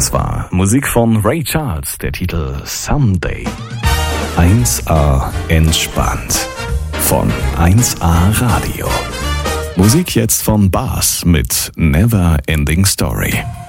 Das war Musik von Ray Charles, der Titel Someday. 1A entspannt von 1A Radio. Musik jetzt von Bas mit Never Ending Story.